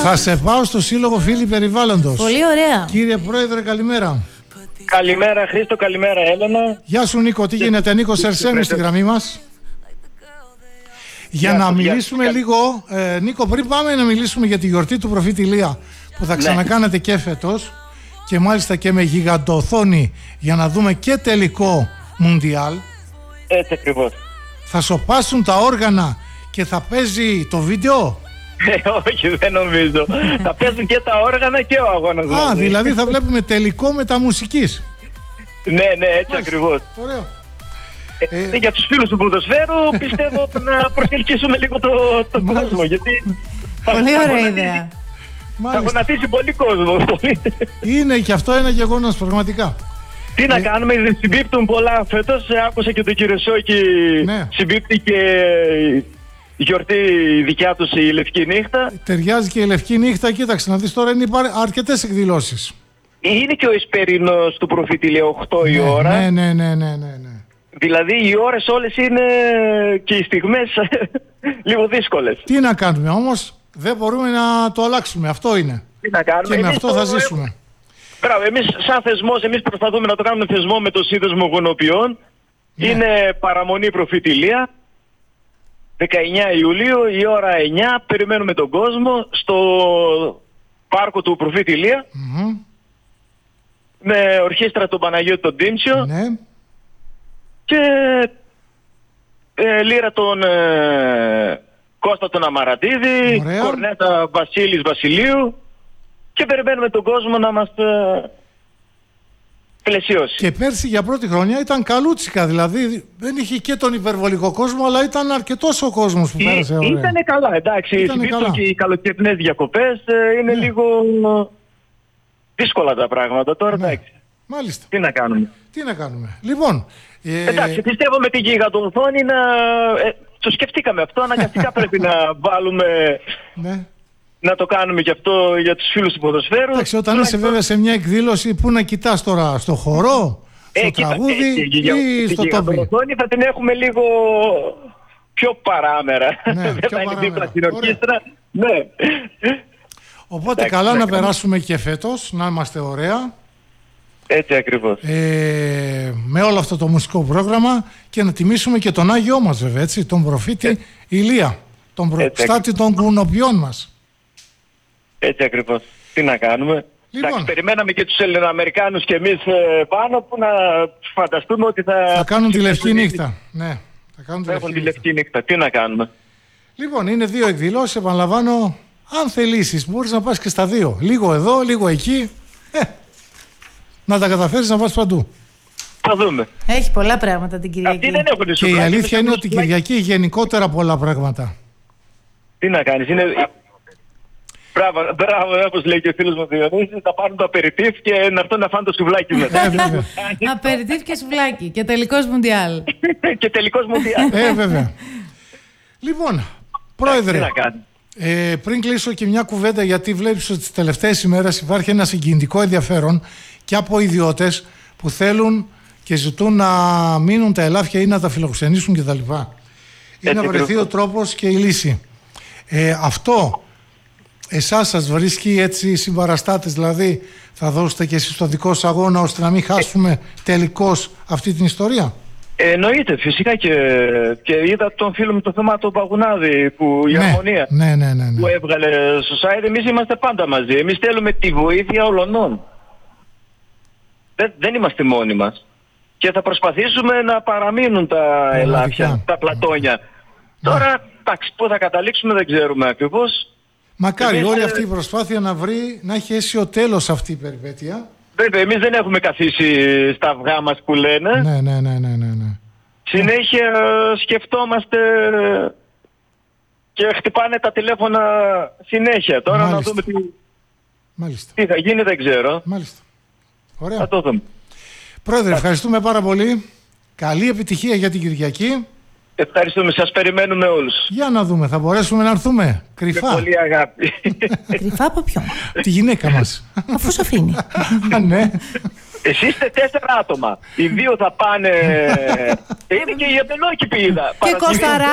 Θα σε πάω στο Σύλλογο Φίλοι Περιβάλλοντος. Πολύ ωραία. Κύριε Πρόεδρε, καλημέρα. Καλημέρα Χρήστο, καλημέρα Έλενα. Γεια σου Νίκο, τι γίνεται? Νίκος Ερσένου στη γραμμή μας. Για να μιλήσουμε λίγο, Νίκο, πριν πάμε να μιλήσουμε για τη γιορτή του προφήτη Ηλία που θα ξανακάνετε και φέτος και μάλιστα και με γιγαντοοθόνη για να δούμε και τελικό Μουντιάλ. Έτσι ακριβώς. Θα σωπάσουν τα όργανα και θα παίζει το βίντεο? Όχι, δεν νομίζω. Θα παίζουν και τα όργανα και ο αγώνας. Δηλαδή θα βλέπουμε τελικό μεταμουσικής. Ναι, έτσι ακριβώς. Ωραίο. Για τους φίλους του ποδοσφαίρου πιστεύω να προσελκύσουμε λίγο τον κόσμο, γιατί πολύ ωραία ιδέα. Θα γονατίσει πολύ κόσμο. Είναι και αυτό ένα γεγονός πραγματικά. Τι να κάνουμε, συμπίπτουν πολλά φέτος. Άκουσα και τον κύριο Σόκη, συμπίπτει και η γιορτή δικιά τους, η Λευκή Νύχτα. Ταιριάζει και η Λευκή Νύχτα. Κοίταξε να δεις, τώρα είναι αρκετές εκδηλώσεις. Είναι και ο Εσπερινός του προφήτη Ηλία 8 η ώρα. Ναι. Δηλαδή οι ώρες όλες είναι και οι στιγμές λίγο δύσκολες. Τι να κάνουμε όμως, δεν μπορούμε να το αλλάξουμε, αυτό είναι. Τι να κάνουμε. Και με αυτό θα ζήσουμε. Μπράβο, εμείς σαν θεσμός, εμείς προσπαθούμε να το κάνουμε θεσμό με το Σύνδεσμο Γονοποιών. Είναι παραμονή προφήτη Ηλία. 19 Ιουλίου, η ώρα 9, περιμένουμε τον κόσμο στο πάρκο του προφήτη Ηλία. Με ορχήστρα τον Παναγιώτη τον Τίμψιο. Ναι. Και λύρα τον Κώστα τον Αμαρατίδη, κορνέτα Βασίλης Βασιλείου, και περιμένουμε τον κόσμο να μας πλαισιώσει. Και πέρσι για πρώτη χρονιά ήταν καλούτσικα, δηλαδή δεν είχε και τον υπερβολικό κόσμο, αλλά ήταν αρκετός ο κόσμος που πέρασε ωραία. Ήτανε καλά, εντάξει, συμπίπτουν και οι καλοκαιρινές διακοπές, είναι λίγο δύσκολα τα πράγματα τώρα, εντάξει. Μάλιστα. Τι να κάνουμε. Λοιπόν, εντάξει, πιστεύω με την γιγαντοοθόνη το σκεφτήκαμε αυτό, αναγκαστικά πρέπει να βάλουμε, να το κάνουμε και αυτό για τους φίλους του ποδοσφαίρου. Εντάξει, όταν είσαι βέβαια σε μια εκδήλωση, πού να κοιτάς τώρα, στο χορό, στο τραγούδι ή στο τοπίο? Την γιγαντοοθόνη θα την έχουμε λίγο πιο παράμερα. Δεν θα είναι δίπλα στην ορχήστρα. Οπότε καλά να περάσουμε και φέτος, να είμαστε ωραία. Έτσι ακριβώς. Με όλο αυτό το μουσικό πρόγραμμα και να τιμήσουμε και τον Άγιό μας βέβαια, έτσι, τον προφήτη Ηλία, τον προστάτη των κουνοποιών μας. Έτσι ακριβώς. Τι να κάνουμε. Λοιπόν, εντάξει, περιμέναμε και τους Ελληνοαμερικάνους και εμείς πάνω που να φανταστούμε ότι θα κάνουν τη Λευκή Νύχτα. Ναι, θα κάνουν τη Λευκή Νύχτα. Τι να κάνουμε. Λοιπόν, είναι δύο εκδηλώσεις, επαναλαμβάνω, αν θελήσεις μπορείς να πας και στα δύο. Λίγο εδώ, λίγο εκεί. Να τα καταφέρεις να πας παντού. Θα δούμε. Έχει πολλά πράγματα την Κυριακή. Αυτοί δεν έχουν και η αλήθεια είναι ότι την Κυριακή γενικότερα πολλά πράγματα. Τι να κάνεις, είναι... Μπράβο, όπως λέει και ο φίλος μου Διονύσης, θα πάρουν το απεριτίφ και να έρθουν να φάνε το σουβλάκι μετά. Απεριτίφ και σουβλάκι και τελικός Μουντιάλ. Και τελικός Μουντιάλ. Βέβαια. Λοιπόν, Πρόεδρε, πριν κλείσω και μια κουβέντα, γιατί βλέπεις ότι τις τελευταίες ημέρες υπάρχει ένα συγκινητικό ενδιαφέρον και από ιδιώτες που θέλουν και ζητούν να μείνουν τα ελάφια ή να τα φιλοξενήσουν κτλ. Ή να βρεθεί ο τρόπος και η λύση. Αυτό εσάς σας βρίσκει έτσι συμπαραστάτες, δηλαδή θα δώσετε και εσείς το δικό σας αγώνα ώστε να μην χάσουμε τελικώς αυτή την ιστορία? Εννοείται, φυσικά, και είδα τον φίλο μου το θέμα του Παγουνάδη που η Αρμονία που έβγαλε στο site. Εμείς είμαστε πάντα μαζί, εμείς θέλουμε τη βοήθεια όλων. Δεν είμαστε μόνοι μας και θα προσπαθήσουμε να παραμείνουν τα ελάφια, τα πλατόνια. Τώρα, εντάξει, πού θα καταλήξουμε δεν ξέρουμε ακριβώς. Μακάρι όλη αυτή η προσπάθεια να έχει αίσιο τέλος αυτή η περιπέτεια. Βέβαια, εμείς δεν έχουμε καθίσει στα αυγά μας που λένε. Ναι. Συνέχεια σκεφτόμαστε και χτυπάνε τα τηλέφωνα συνέχεια. Τώρα να δούμε τι θα γίνει, δεν ξέρω. Μάλιστα. Ωραία. Θα το δούμε. Πρόεδρε, ευχαριστούμε πάρα πολύ. Καλή επιτυχία για την Κυριακή. Ευχαριστούμε, σας περιμένουμε όλους. Για να δούμε, θα μπορέσουμε να έρθουμε κρυφά? Με πολύ αγάπη. Κρυφά από ποιον? Τη γυναίκα μας. Αφού σ' αφήνει. Ναι. Εσείς είστε 4 άτομα. Οι 2 θα πάνε... Είναι και η Απελόκηπη είδα. Και Κωνσταρά.